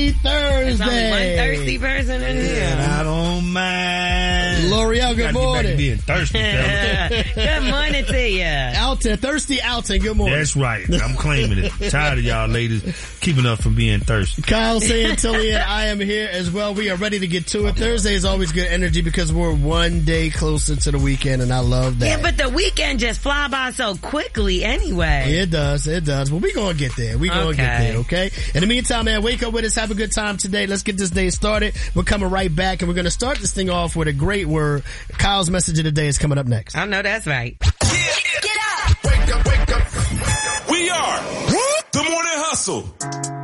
Thirsty Thursday. There's only one thirsty person in here. And I don't mind. L'Oreal, good morning. Being thirsty, Good morning to you. Alton, Thirsty Alton, good morning. That's right. I'm claiming it. Tired of y'all ladies keeping up from being thirsty. Kyle Santillian, I am here as well. We are ready to get to it. Thursday is always good energy because we're one day closer to the weekend, and I love that. Yeah, but the weekend just fly by so quickly anyway. It does. Well, we gonna get there. We gonna get there, okay? In the meantime, man, wake up with us. Have a good time today. Let's get this day started. We're coming right back, and we're gonna start this thing off with a great word. Kyle's message of the day is coming up next. I know that's right. Get up! Wake up, wake up. We are The Morning Hustle.